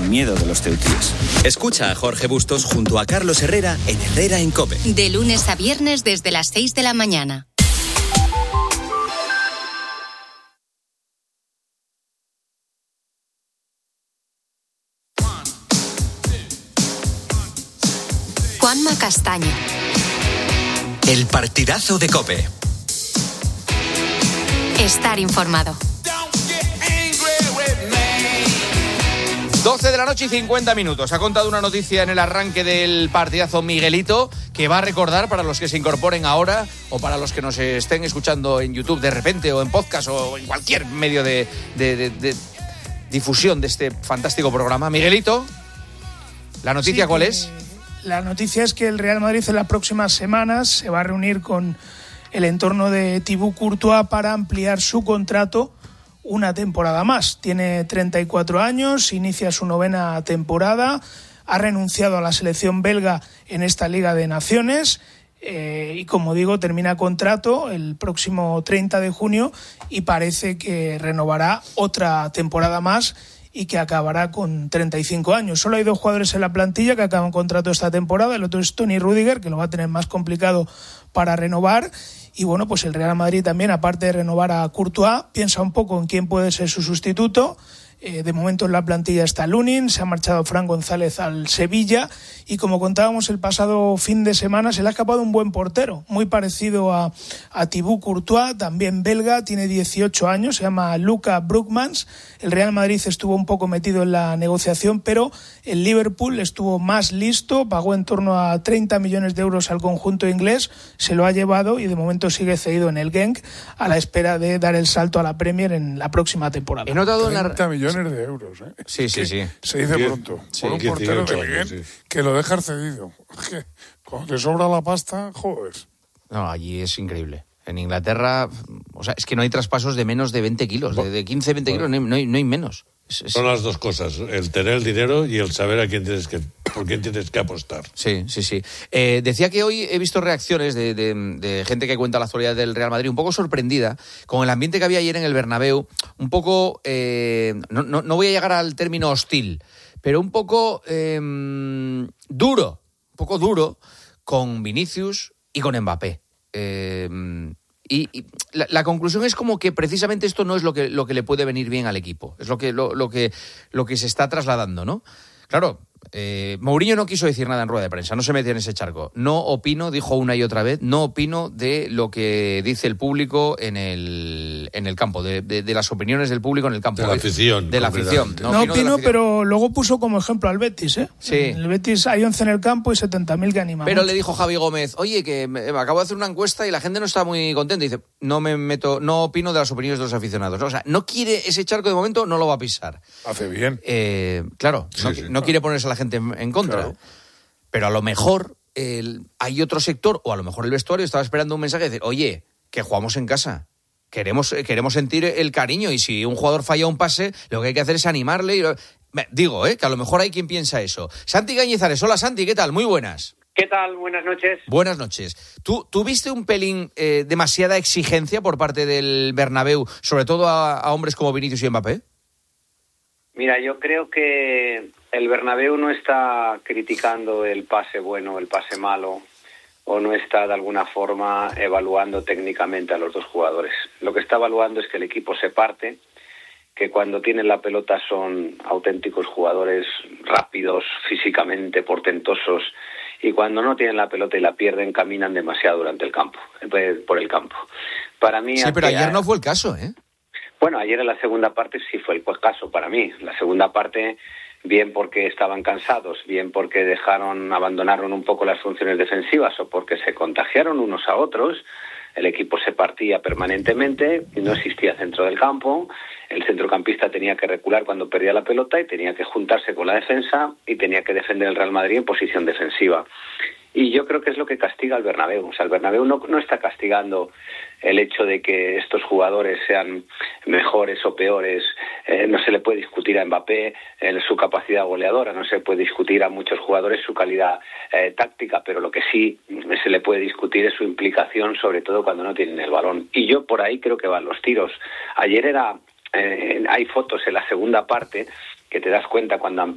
sin miedo de los teutíes. Escucha a Jorge Bustos junto a Carlos Herrera en Herrera en COPE. De lunes a viernes desde las 6 de la mañana. Juanma Castaño. El partidazo de COPE. Estar informado. 12 de la noche y 50 minutos. Ha contado una noticia en el arranque del partidazo Miguelito que va a recordar para los que se incorporen ahora o para los que nos estén escuchando en YouTube de repente o en podcast o en cualquier medio de difusión de este fantástico programa. Miguelito, ¿la noticia cuál es? La noticia es que el Real Madrid en las próximas semanas se va a reunir con el entorno de Thibaut Courtois para ampliar su contrato una temporada más. Tiene 34 años, inicia su 9ª temporada, ha renunciado a la selección belga en esta Liga de Naciones y, como digo, termina contrato el próximo 30 de junio y parece que renovará otra temporada más y que acabará con 35 años. Solo hay 2 jugadores en la plantilla que acaban contrato esta temporada. El otro es Toni Rüdiger, que lo va a tener más complicado para renovar. Y bueno, pues el Real Madrid también, aparte de renovar a Courtois, piensa un poco en quién puede ser su sustituto. De momento en la plantilla está Lunin, se ha marchado Fran González al Sevilla y, como contábamos el pasado fin de semana, se le ha escapado un buen portero, muy parecido a Thibaut Courtois, también belga, tiene 18 años, se llama Luka Broekmans. El Real Madrid estuvo un poco metido en la negociación, pero el Liverpool estuvo más listo, pagó en torno a 30 millones de euros al conjunto inglés, se lo ha llevado y de momento sigue cedido en el Genk a la espera de dar el salto a la Premier en la próxima temporada. He notado 30 millones de euros, ¿eh? Sí. Se dice pronto. Sí, por un portero del Genk que lo deja cedido. Cuando te sobra la pasta, joder. No, allí es increíble. En Inglaterra, o sea, es que no hay traspasos de menos de 20 kilos. De 15, 20 kilos no hay menos. Son las dos cosas, el tener el dinero y el saber por quién tienes que apostar. Sí. Decía que hoy he visto reacciones de gente que cuenta la actualidad del Real Madrid un poco sorprendida con el ambiente que había ayer en el Bernabéu, un poco, no voy a llegar al término hostil, pero un poco duro con Vinicius y con Mbappé. Y la conclusión es como que precisamente esto no es lo que le puede venir bien al equipo. Es lo que se está trasladando, ¿no? Claro, Mourinho no quiso decir nada en rueda de prensa, no se metió en ese charco. No opino, dijo una y otra vez, no opino de lo que dice el público en el campo, de las opiniones del público en el campo. De la afición. De la afición. No opino, pero luego puso como ejemplo al Betis, ¿eh? Sí. En el Betis hay 11 en el campo y 70.000 que animan. Pero le dijo Javi Gómez, oye, que me acabo de hacer una encuesta y la gente no está muy contenta. Y dice, no opino de las opiniones de los aficionados. O sea, no quiere ese charco de momento, no lo va a pisar. Hace bien. Claro, no quiere ponerse a la gente en contra. Claro. Pero a lo mejor hay otro sector, o a lo mejor el vestuario estaba esperando un mensaje de decir, oye, que jugamos en casa. Queremos sentir el cariño y si un jugador falla un pase, lo que hay que hacer es animarle. Digo, que a lo mejor hay quien piensa eso. Santi Cañizares, hola Santi, ¿qué tal? Muy buenas. ¿Qué tal? Buenas noches. Buenas noches. ¿Tú viste un pelín demasiada exigencia por parte del Bernabéu, sobre todo a hombres como Vinicius y Mbappé? Mira, yo creo que el Bernabéu no está criticando el pase bueno o el pase malo, o no está de alguna forma evaluando técnicamente a los dos jugadores. Lo que está evaluando es que el equipo se parte, que cuando tienen la pelota son auténticos jugadores rápidos, físicamente portentosos, y cuando no tienen la pelota y la pierden, caminan demasiado por el campo. Para mí, sí, pero ayer no fue el caso, ¿eh? Bueno, ayer en la segunda parte sí fue el caso para mí. La segunda parte, bien porque estaban cansados, bien porque abandonaron un poco las funciones defensivas o porque se contagiaron unos a otros, el equipo se partía permanentemente y no existía centro del campo. El centrocampista tenía que recular cuando perdía la pelota y tenía que juntarse con la defensa y tenía que defender el Real Madrid en posición defensiva. Y yo creo que es lo que castiga al Bernabéu. O sea, el Bernabéu no está castigando el hecho de que estos jugadores sean mejores o peores. No se le puede discutir a Mbappé su capacidad goleadora, no se puede discutir a muchos jugadores su calidad táctica, pero lo que sí se le puede discutir es su implicación, sobre todo cuando no tienen el balón. Y yo por ahí creo que van los tiros. Ayer hay fotos en la segunda parte que te das cuenta cuando